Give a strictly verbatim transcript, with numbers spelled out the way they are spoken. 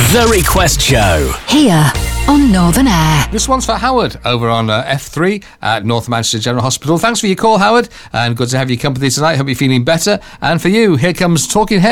The Request Show. Here on Northern Air. This one's for Howard over on uh, F three at North Manchester General Hospital. Thanks for your call, Howard, and good to have your company tonight. Hope you're feeling better. And for you, here comes Talking Heads.